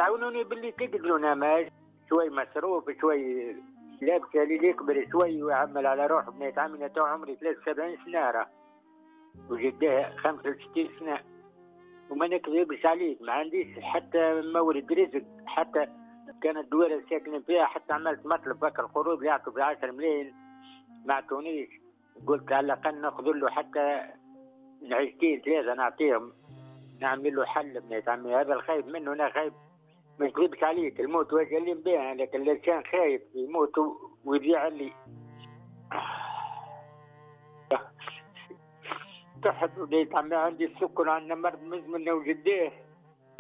تعاونوني باللي تقدروا، انا شوي مصروف شوي لابس اللي يكبر شوي ويعمل على روحه. بنيت عمي تو عمري 73 سنه راه، وجديه 65 سنه، وما نكذبش عليك ما عنديش حتى مورد رزق. حتى كانت الدويره ساكنين فيها حتى عملت مطلب بك القروض اللي يعطوا ب 10 ملايين ما عطونيش. قلت على الاقل ناخذ له حتى نعيشتين ثلاثه نعطيهم نعمل له حل. بنيت عمي هذا الخايف منه، انا خايف ما نكذبش عليك، الموت واجه اللي بها، لكن الانسان خايف يموت ويضيع اللي تحت. بنيت عمي عندي السكر، عندنا مرض مزمن وجديه